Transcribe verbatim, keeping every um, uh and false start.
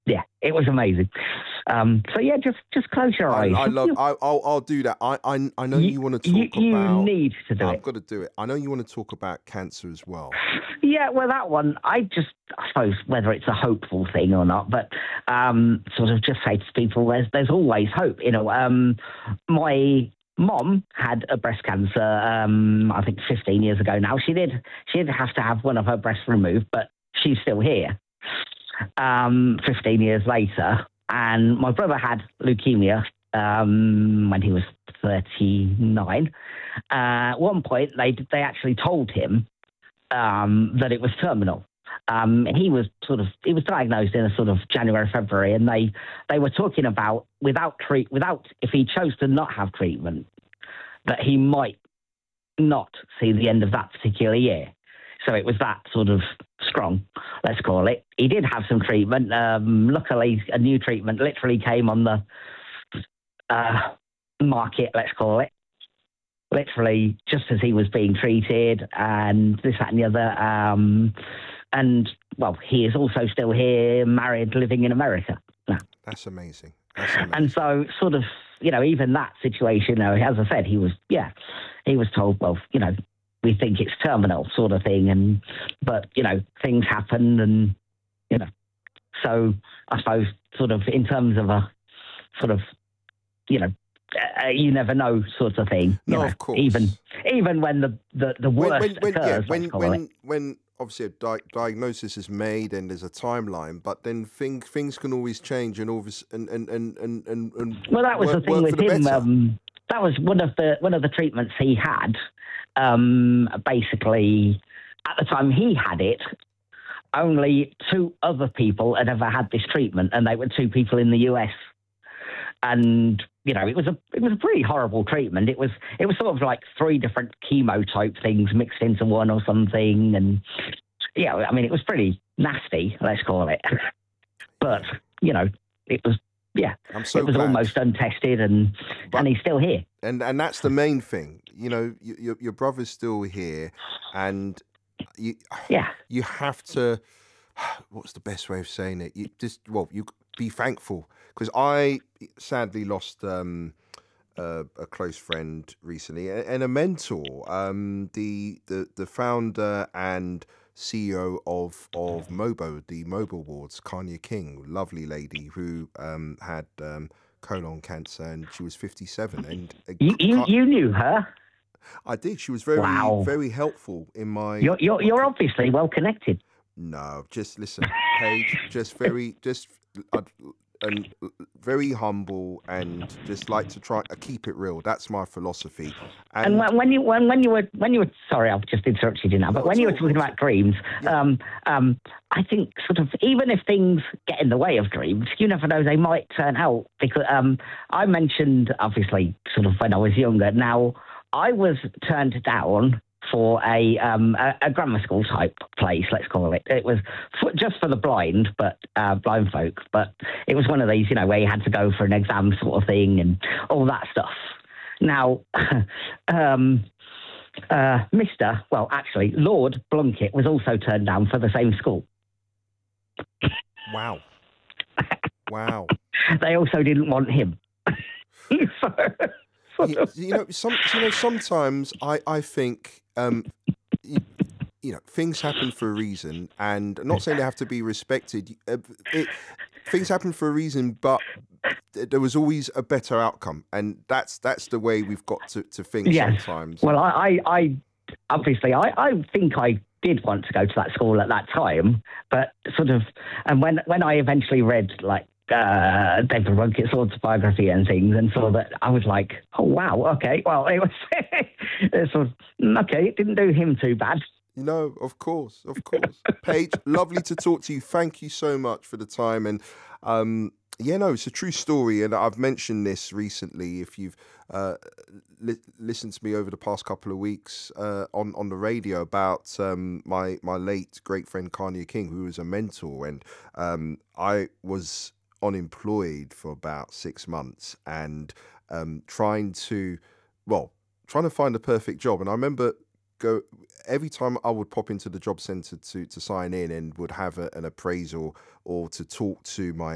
yeah, it was amazing. Um, so yeah, just just close your I, eyes. I love. You, I, I'll I'll do that. I I, I know you, you want to you, talk you about. need to do I've it. got to do it. I know you want to talk about cancer as well. Yeah, well, that one, I just, I suppose, whether it's a hopeful thing or not, but um, sort of just say to people, there's there's always hope. You know, um, my mom had a breast cancer, um, I think fifteen years ago now. She did, she did have to have one of her breasts removed, but she's still here um, fifteen years later. And my brother had leukemia um, when he was thirty-nine. Uh, at one point, they they actually told him um, that it was terminal. Um, he was sort of he was diagnosed in a sort of January, February, and they they were talking about without treat without if he chose to not have treatment, that he might not see the end of that particular year. So it was that sort of strong, let's call it. He did have some treatment. Um, luckily, a new treatment literally came on the uh, market, let's call it. Literally just as he was being treated, and this, that, and the other. Um, and, well, he is also still here, married, living in America now. That's amazing. That's amazing. And so, sort of, you know, even that situation, you know, as I said, he was, yeah, he was told, well, you know, we think it's terminal sort of thing. And, but, you know, things happen and, you know, so I suppose sort of in terms of a sort of, you know, uh, you never know sort of thing. No, you know, of course. Even, even when the, the, the when worst when, when occurs, yeah when let's call when it. when obviously a di- diagnosis is made and there's a timeline, but then thing, things can always change and all this and and and and and, and Well, that was work, the thing work with for the him. better. Um, that was one of the one of the treatments he had. Um, basically, at the time he had it, only two other people had ever had this treatment, and they were two people in the U S. And you know, it was a it was a pretty horrible treatment. It was it was sort of like three different chemo type things mixed into one or something, and yeah, I mean, it was pretty nasty, let's call it. But you know, it was. Yeah, I'm so it was glad. almost untested, and But- and he's still here. and and that's the main thing. You know, y- your your brother's still here, and you Yeah, you have to. What's the best way of saying it? You just well, you be thankful, because I sadly lost um, a, a close friend recently a- and a mentor. Um, the the the founder and C E O of of Mobo, the Mobo Awards, Kanya King, lovely lady who um, had um, colon cancer, and she was fifty-seven. And uh, you you, Ka- you knew her. I did. She was very Wow. very helpful in my. You're you're, you're obviously well connected. No, just listen, Paige. Just very, just uh, and very humble, and just like to try to keep it real. That's my philosophy. And when, when you when, when you were when you were sorry, I've just interrupted you now. But Not when at you were all, talking not about dreams, Yeah. um, um, I think sort of even if things get in the way of dreams, you never know, they might turn out. Because um, I mentioned obviously sort of when I was younger. Now I was turned down for a, um, a a grammar school type place, let's call it. It was for, just for the blind, but uh, blind folk. But it was one of these, you know, where you had to go for an exam sort of thing and all that stuff. Now, um, uh, Mister, well, actually, Lord Blunkett was also turned down for the same school. Wow, wow. They also didn't want him. so, You, you know, some you know sometimes I I think um, you, you know things happen for a reason, and I'm not saying they have to be respected. Uh, It, things happen for a reason, but th- there was always a better outcome, and that's that's the way we've got to, to think yes. sometimes. Well, I, I, I obviously, I, I think I did want to go to that school at that time, but sort of, and when when I eventually read like uh, David Runkett's autobiography and things, and saw that, I was like, oh wow, okay, well, it was it sort of, okay, it didn't do him too bad. No, of course, of course. Paige, lovely to talk to you. Thank you so much for the time. And um, yeah, no, it's a true story. And I've mentioned this recently. If you've uh, li- listened to me over the past couple of weeks uh, on, on the radio about um, my, my late great friend Kanye King, who was a mentor. And um, I was unemployed for about six months and um, trying to, well, trying to find the perfect job. And I remember go every time I would pop into the job centre to to sign in and would have a, an appraisal or to talk to my